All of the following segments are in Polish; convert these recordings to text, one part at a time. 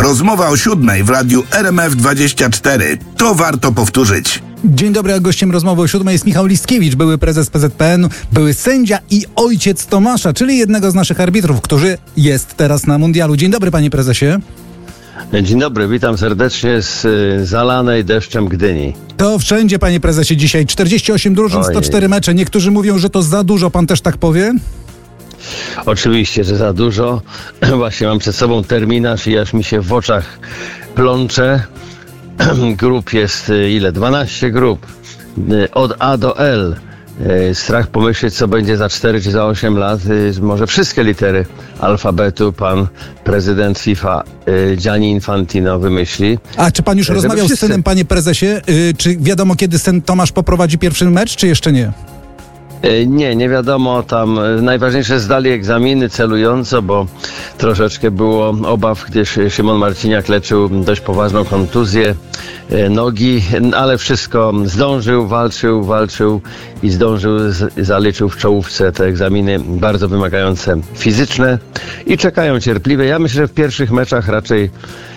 Rozmowa o 7:00 w radiu RMF24. To warto powtórzyć. Dzień dobry, a gościem rozmowy o 7:00 jest Michał Listkiewicz, były prezes PZPN, były sędzia i ojciec Tomasza, czyli jednego z naszych arbitrów, który jest teraz na mundialu. Dzień dobry, panie prezesie. Dzień dobry, witam serdecznie z zalanej deszczem Gdyni. To wszędzie, panie prezesie, dzisiaj 48 drużyn, 104 mecze. Niektórzy mówią, że to za dużo, pan też tak powie? Oczywiście, że za dużo. Właśnie mam przed sobą terminarz i aż mi się w oczach plącze. Grup jest 12 grup. Od A do L. Strach pomyśleć, co będzie za 4 czy za 8 lat. Może wszystkie litery alfabetu pan prezydent FIFA Gianni Infantino wymyśli. A czy pan już rozmawiał z synem, panie prezesie? Czy wiadomo, kiedy syn Tomasz poprowadzi pierwszy mecz, czy jeszcze nie? Nie wiadomo, tam najważniejsze zdali egzaminy celująco, bo troszeczkę było obaw, gdyż Szymon Marciniak leczył dość poważną kontuzję nogi, ale wszystko zdążył, walczył i zdążył, zaliczył w czołówce te egzaminy bardzo wymagające fizyczne i czekają cierpliwie. Ja myślę, że w pierwszych meczach raczej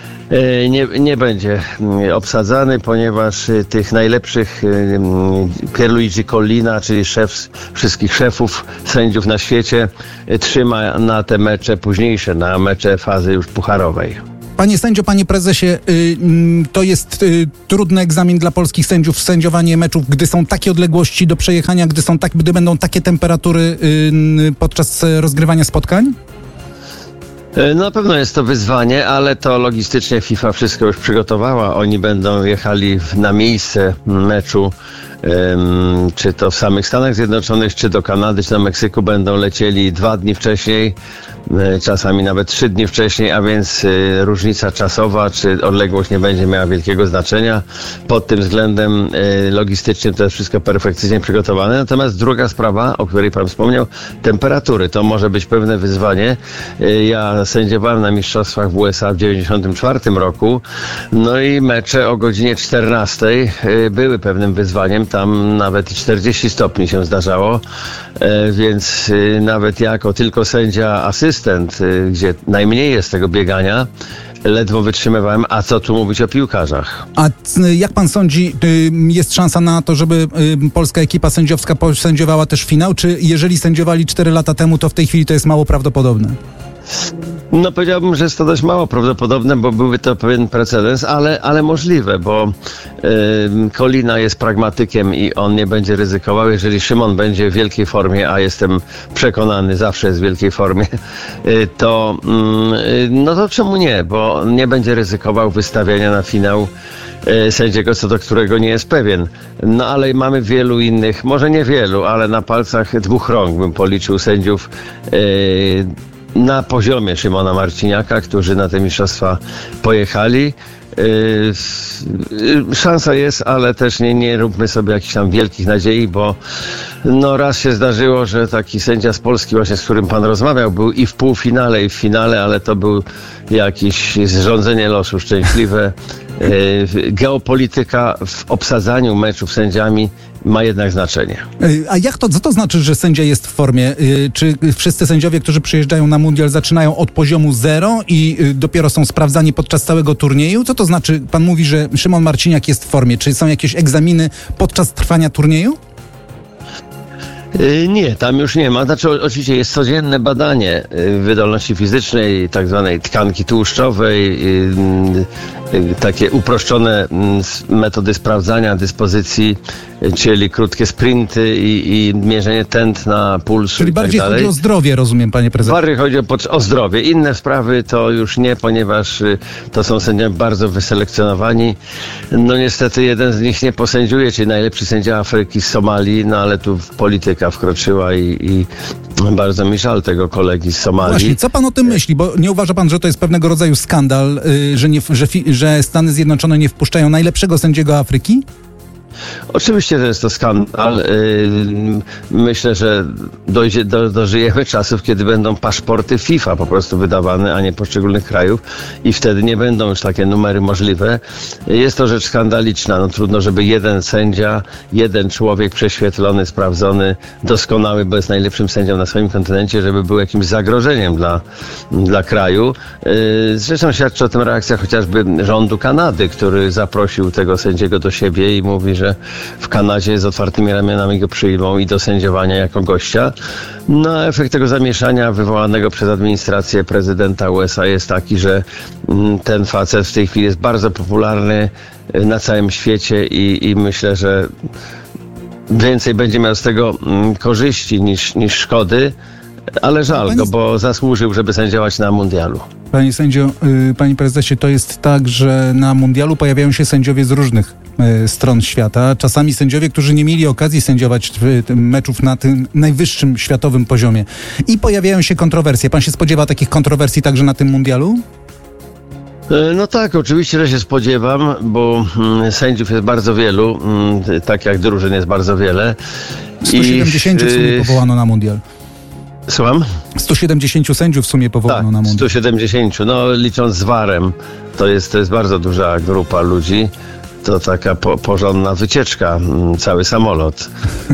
nie będzie obsadzany, ponieważ tych najlepszych Pierluigi Collina, czyli szef wszystkich szefów sędziów na świecie, trzyma na te mecze późniejsze, na mecze fazy już pucharowej. Panie sędzio, panie prezesie, to jest trudny egzamin dla polskich sędziów, sędziowanie meczów, gdy są takie odległości do przejechania, gdy będą takie temperatury podczas rozgrywania spotkań? Na pewno jest to wyzwanie, ale to logistycznie FIFA wszystko już przygotowała. Oni będą jechali na miejsce meczu, czy to w samych Stanach Zjednoczonych, czy do Kanady, czy do Meksyku, będą lecieli 2 dni wcześniej, czasami nawet 3 dni wcześniej, a więc różnica czasowa czy odległość nie będzie miała wielkiego znaczenia. Pod tym względem logistycznie to jest wszystko perfekcyjnie przygotowane. Natomiast druga sprawa, o której pan wspomniał, temperatury. To może być pewne wyzwanie. Ja sędziowałem na mistrzostwach w USA w 1994 roku, no i mecze o godzinie 14 były pewnym wyzwaniem. Tam nawet i 40 stopni się zdarzało, więc nawet jako tylko sędzia asystent, gdzie najmniej jest tego biegania, ledwo wytrzymywałem, a co tu mówić o piłkarzach. A jak pan sądzi, jest szansa na to, żeby polska ekipa sędziowska sędziowała też finał, czy jeżeli sędziowali 4 lata temu, to w tej chwili to jest mało prawdopodobne? No powiedziałbym, że jest to dość mało prawdopodobne, bo byłby to pewien precedens, ale możliwe, bo Collina jest pragmatykiem i on nie będzie ryzykował. Jeżeli Szymon będzie w wielkiej formie, a jestem przekonany, zawsze jest w wielkiej formie, to czemu nie? Bo nie będzie ryzykował wystawiania na finał sędziego, co do którego nie jest pewien. No ale mamy wielu innych, może nie wielu, ale na palcach 2 rąk bym policzył sędziów na poziomie Szymona Marciniaka, którzy na te mistrzostwa pojechali. Szansa jest, ale też nie róbmy sobie jakichś tam wielkich nadziei, bo raz się zdarzyło, że taki sędzia z Polski, właśnie z którym pan rozmawiał, był i w półfinale, i w finale, ale to był jakieś zrządzenie losu szczęśliwe. Geopolityka w obsadzaniu meczów sędziami ma jednak znaczenie. A co to znaczy, że sędzia jest w formie? Czy wszyscy sędziowie, którzy przyjeżdżają na mundial, zaczynają od poziomu 0 i dopiero są sprawdzani podczas całego turnieju? Co to znaczy? Pan mówi, że Szymon Marciniak jest w formie. Czy są jakieś egzaminy podczas trwania turnieju? Nie, tam już nie ma. Znaczy, oczywiście jest codzienne badanie wydolności fizycznej, tak zwanej tkanki tłuszczowej, takie uproszczone metody sprawdzania dyspozycji, czyli krótkie sprinty i mierzenie tętna, pulsu. Czyli bardziej chodzi o zdrowie, rozumiem, panie prezesie. Bardziej chodzi o zdrowie. Inne sprawy to już nie, ponieważ to są sędziowie bardzo wyselekcjonowani. No niestety jeden z nich nie posędziuje, czyli najlepszy sędzia Afryki z Somalii, ale tu polityka wkroczyła i bardzo mi żal tego kolegi z Somalii. Właśnie, co pan o tym myśli? Bo nie uważa pan, że to jest pewnego rodzaju skandal, że Stany Zjednoczone nie wpuszczają najlepszego sędziego Afryki? Oczywiście, że jest to skandal. Myślę, że dożyjemy czasów, kiedy będą paszporty FIFA po prostu wydawane, a nie poszczególnych krajów i wtedy nie będą już takie numery możliwe. Jest to rzecz skandaliczna. No, trudno, żeby jeden sędzia, jeden człowiek prześwietlony, sprawdzony, doskonały, bo jest najlepszym sędzią na swoim kontynencie, żeby był jakimś zagrożeniem dla kraju. Zresztą świadczy o tym reakcja chociażby rządu Kanady, który zaprosił tego sędziego do siebie i mówi, że w Kanadzie z otwartymi ramionami go przyjmą i do sędziowania jako gościa. No, efekt tego zamieszania wywołanego przez administrację prezydenta USA jest taki, że ten facet w tej chwili jest bardzo popularny na całym świecie i myślę, że więcej będzie miał z tego korzyści niż szkody, ale żal go, bo zasłużył, żeby sędziować na mundialu. Panie sędzio, panie prezesie, to jest tak, że na mundialu pojawiają się sędziowie z różnych stron świata. Czasami sędziowie, którzy nie mieli okazji sędziować meczów na tym najwyższym światowym poziomie. I pojawiają się kontrowersje. Pan się spodziewa takich kontrowersji także na tym mundialu? No tak, oczywiście, że się spodziewam, bo sędziów jest bardzo wielu, tak jak drużyn jest bardzo wiele. 170 w sumie powołano na mundial. Słucham? 170 sędziów w sumie powołano na mundial. 170, no licząc z VAR-em, to jest bardzo duża grupa ludzi. To taka porządna wycieczka, cały samolot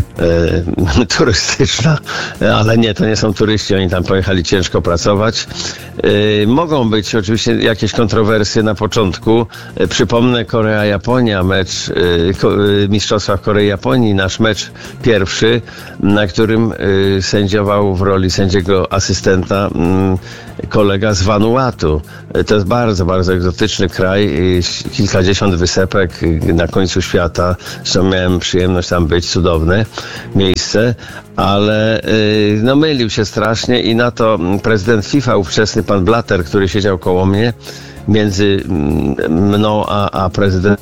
turystyczna, ale nie, to nie są turyści, oni tam pojechali ciężko pracować. Mogą być oczywiście jakieś kontrowersje na początku. Przypomnę Korea-Japonia, mecz Mistrzostwa Korei-Japonii, nasz mecz pierwszy, na którym sędziował w roli sędziego asystenta kolega z Vanuatu. To jest bardzo, bardzo egzotyczny kraj, kilkadziesiąt wysepek na końcu świata. Zresztą miałem przyjemność tam być, cudowne miejsce, ale no mylił się strasznie i na to prezydent FIFA ówczesny, pan Blatter, który siedział koło mnie, między mną a prezydentem,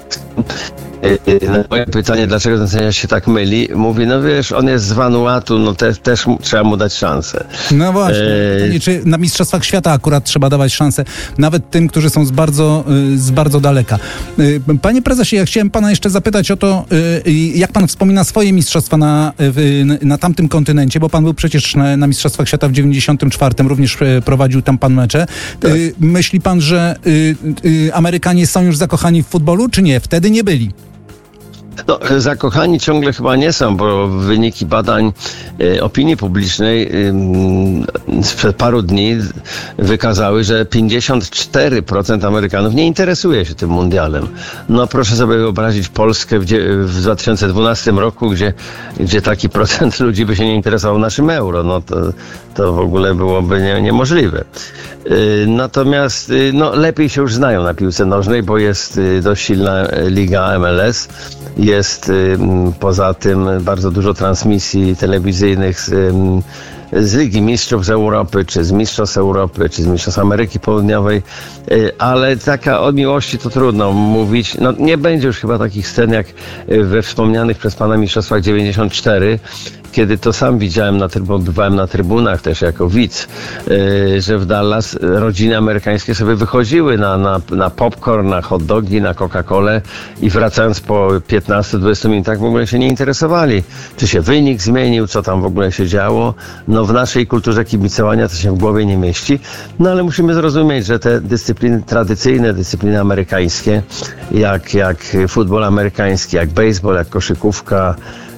na moje pytanie, dlaczego ten sędzia się tak myli, mówi, no wiesz, on jest z Vanuatu, no też trzeba mu dać szansę. No właśnie, czy na Mistrzostwach Świata akurat trzeba dawać szansę, nawet tym, którzy są z bardzo daleka. Panie prezesie, ja chciałem pana jeszcze zapytać o to, jak pan wspomina swoje mistrzostwa na tamtym kontynencie, bo pan był przecież na Mistrzostwach Świata w 94, również prowadził tam pan mecze. Tak. Myśli pan, że Amerykanie są już zakochani w futbolu, czy nie? Wtedy nie byli. No, zakochani ciągle chyba nie są, bo wyniki badań opinii publicznej sprzed paru dni wykazały, że 54% Amerykanów nie interesuje się tym mundialem. No proszę sobie wyobrazić Polskę w 2012 roku, gdzie taki procent ludzi by się nie interesował naszym euro. No to w ogóle byłoby niemożliwe. Natomiast no, lepiej się już znają na piłce nożnej, bo jest dość silna liga MLS. Jest poza tym bardzo dużo transmisji telewizyjnych z Ligi Mistrzów z Europy, czy z Mistrzostw Europy, czy z Mistrzostw Ameryki Południowej, ale o miłości to trudno mówić. No, nie będzie już chyba takich scen jak we wspomnianych przez pana Mistrzostwach 94, kiedy to sam widziałem, bywałem na trybunach też jako widz, że w Dallas rodziny amerykańskie sobie wychodziły na popcorn, na hot dogi, na Coca-Colę i wracając po 15-20 minutach w ogóle się nie interesowali, czy się wynik zmienił, co tam w ogóle się działo. No w naszej kulturze kibicowania to się w głowie nie mieści, no ale musimy zrozumieć, że te dyscypliny tradycyjne, dyscypliny amerykańskie, jak futbol amerykański, jak baseball, jak koszykówka,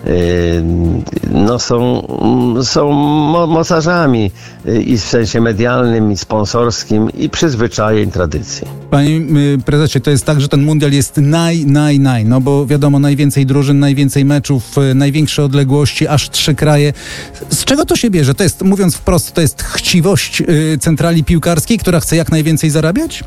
no są mocarzami i w sensie medialnym, i sponsorskim, i przyzwyczajeń, tradycji. Panie prezesie, to jest tak, że ten mundial jest no bo wiadomo, najwięcej drużyn, najwięcej meczów, największe odległości, aż 3 kraje. Z czego to się bierze? To jest, mówiąc wprost, to jest chciwość centrali piłkarskiej, która chce jak najwięcej zarabiać?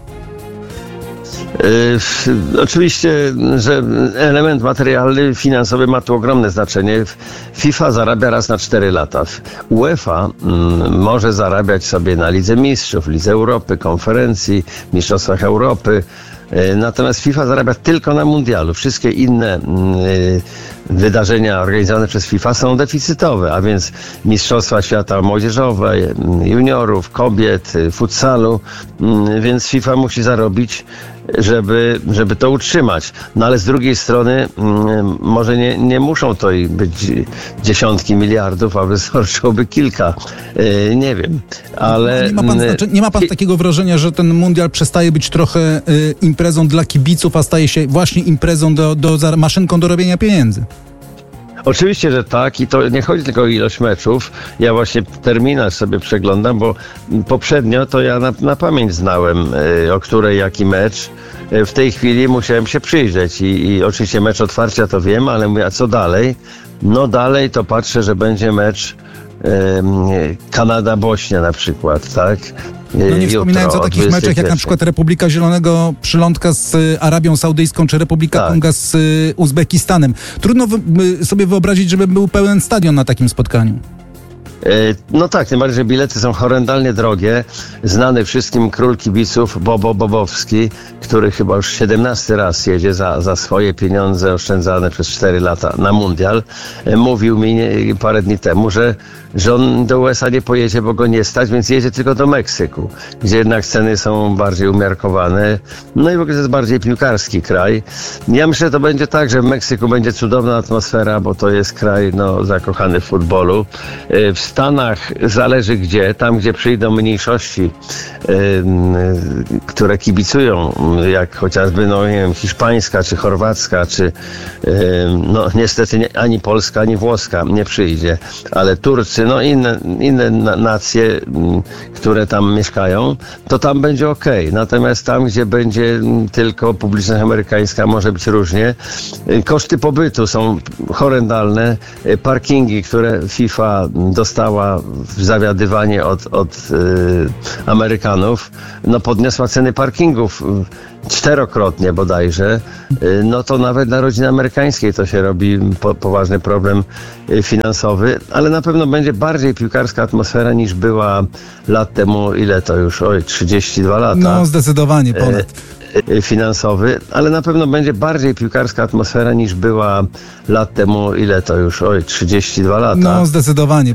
Oczywiście, że element materialny, finansowy ma tu ogromne znaczenie. FIFA zarabia raz na 4 lata. UEFA może zarabiać sobie na Lidze Mistrzów, Lidze Europy, konferencji, Mistrzostwach Europy. Natomiast FIFA zarabia tylko na mundialu. Wszystkie inne wydarzenia organizowane przez FIFA są deficytowe, a więc Mistrzostwa Świata młodzieżowe, juniorów, kobiet, futsalu, więc FIFA musi zarobić żeby to utrzymać. No ale z drugiej strony może nie muszą to być dziesiątki miliardów, a wystarczyłoby kilka. Nie wiem, ale... Nie ma pan takiego wrażenia, że ten mundial przestaje być trochę imprezą dla kibiców, a staje się właśnie imprezą maszynką do robienia pieniędzy? Oczywiście, że tak i to nie chodzi tylko o ilość meczów. Ja właśnie terminarz sobie przeglądam, bo poprzednio to ja na pamięć znałem, o której jaki mecz. W tej chwili musiałem się przyjrzeć i oczywiście mecz otwarcia to wiem, ale mówię, a co dalej? No dalej to patrzę, że będzie mecz Kanada-Bośnia na przykład, tak? No nie wspominając o takich meczach jak na przykład Republika Zielonego Przylądka z Arabią Saudyjską, czy Republika Konga z Uzbekistanem. Trudno sobie wyobrazić, żeby był pełen stadion na takim spotkaniu. No tak, tym bardziej, że bilety są horrendalnie drogie. Znany wszystkim król kibiców Bobo Bobowski, który chyba już 17 raz jedzie za swoje pieniądze oszczędzane przez 4 lata na mundial, mówił mi parę dni temu, że on do USA nie pojedzie, bo go nie stać, więc jedzie tylko do Meksyku, gdzie jednak ceny są bardziej umiarkowane. No i w ogóle to jest bardziej piłkarski kraj. Ja myślę, że to będzie tak, że w Meksyku będzie cudowna atmosfera, bo to jest kraj zakochany w futbolu. W Stanach zależy gdzie, tam gdzie przyjdą mniejszości, które kibicują, jak chociażby, nie wiem, hiszpańska, czy chorwacka, czy niestety ani polska, ani włoska nie przyjdzie, ale Turcy, inne nacje, które tam mieszkają, to tam będzie okej. Natomiast tam, gdzie będzie tylko publiczność amerykańska, może być różnie. Koszty pobytu są horrendalne. Parkingi, które FIFA dostała w zawiadywanie od Amerykanów, podniosła ceny parkingów 4-krotnie bodajże, no to nawet dla rodziny amerykańskiej to się robi poważny problem finansowy, ale na pewno będzie bardziej piłkarska atmosfera niż była lat temu, ile to już, 32 lata. No zdecydowanie ponad. Finansowy, ale na pewno będzie bardziej piłkarska atmosfera niż była lat temu, ile to już, 32 lata. No zdecydowanie.